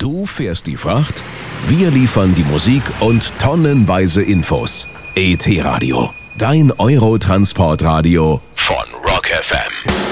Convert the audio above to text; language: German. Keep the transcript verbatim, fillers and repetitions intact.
Du fährst die Fracht, wir liefern die Musik und tonnenweise Infos. E T Radio, dein Eurotransportradio von Rock F M.